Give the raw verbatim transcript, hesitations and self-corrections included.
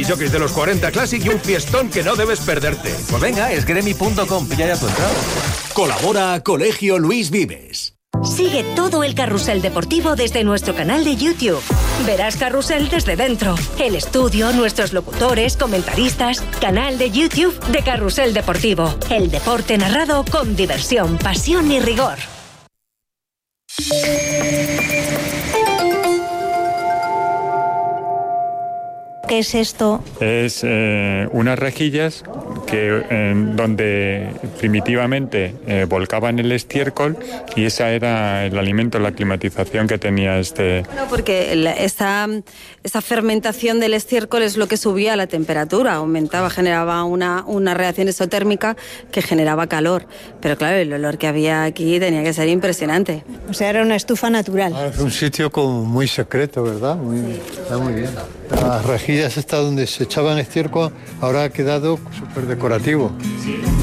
discjockeys de los cuarenta Classic y un fiestón que no debes perderte. Pues venga, esgremi punto com, pilla ya tu entrada. Colabora Colegio Luis Vives. Sigue todo el carrusel deportivo desde nuestro canal de YouTube. Verás Carrusel desde dentro. El estudio, nuestros locutores, comentaristas. Canal de YouTube de Carrusel Deportivo. El deporte narrado con diversión, pasión y rigor. ¿Qué es esto? Es eh, unas rejillas que, eh, donde primitivamente eh, volcaban el estiércol y esa era el alimento, la climatización que tenía este... No, porque la, esta, esta fermentación del estiércol es lo que subía la temperatura, aumentaba, generaba una, una reacción exotérmica que generaba calor. Pero claro, el olor que había aquí tenía que ser impresionante. O sea, era una estufa natural. Ah, es un sitio como muy secreto, ¿verdad? Muy, sí. Está muy bien. Las rejillas estas donde se echaban estiércol ahora ha quedado súper decorativo. Sí.